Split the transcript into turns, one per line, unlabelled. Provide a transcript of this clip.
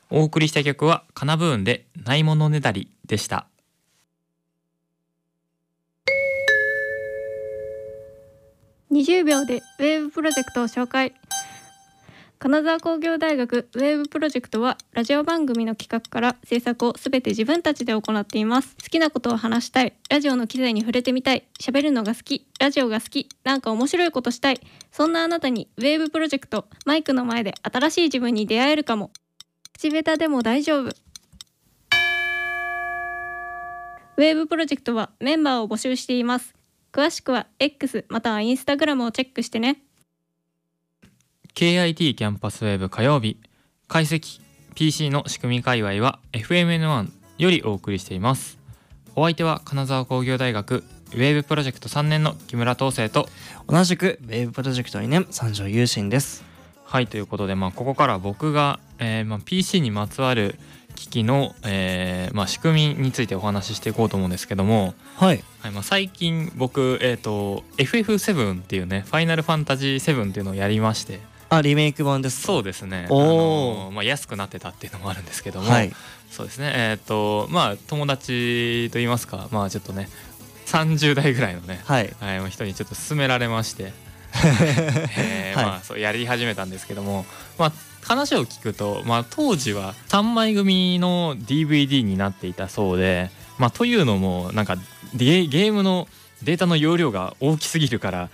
お送りした曲はカナブーンでないものねだりでした。
20秒でウェーブプロジェクトを紹介。金沢工業大学ウェーブプロジェクトはラジオ番組の企画から制作をすべて自分たちで行っています。好きなことを話したい、ラジオの機材に触れてみたい、喋るのが好き、ラジオが好き、なんか面白いことしたい、そんなあなたにウェーブプロジェクト、マイクの前で新しい自分に出会えるかも。口下手でも大丈夫。ウェーブプロジェクトはメンバーを募集しています。詳しくは X または Instagram をチェックしてね。
KIT キャンパスウェブ火曜日、解析 PC の仕組み界隈は FMN1 よりお送りしています。お相手は金沢工業大学ウェーブプロジェクト3年の木村東生と、
同じくウェーブプロジェクト2年三条優心です。
はい、ということで、ここから僕が、PC にまつわる機器の、仕組みについてお話ししていこうと思うんですけども、
はい、
最近僕、FF7 っていうね、ファイナルファンタジー7っていうのをやりまして。
リメイク版です。
そうですね。
おー、
安くなってたっていうのもあるんですけども、
はい、
そうですね。友達といいますか、ちょっとね30代ぐらいのね、人にちょっと勧められましてそうやり始めたんですけども、話を聞くと、当時は3枚組の DVD になっていたそうで、というのもなんかゲームのデータの容量が大きすぎるから